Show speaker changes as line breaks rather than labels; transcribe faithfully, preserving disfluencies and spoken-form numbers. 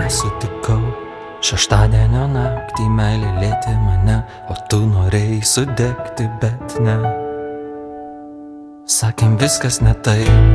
sutikau. Šeštadienio naktį meilė lietė mane, o tu norėjai sudegti, bet ne. Sakėm viskas ne taip,